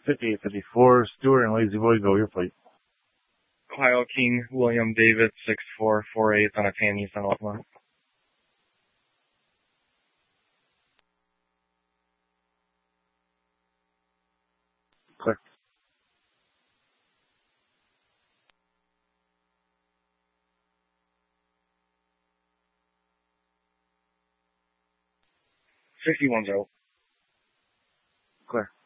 5854, Stewart and Lazy Boy, go your plate. Ohio King, William David, 6448 on a tan Nissan Altima. Clear. $51,000. Clear.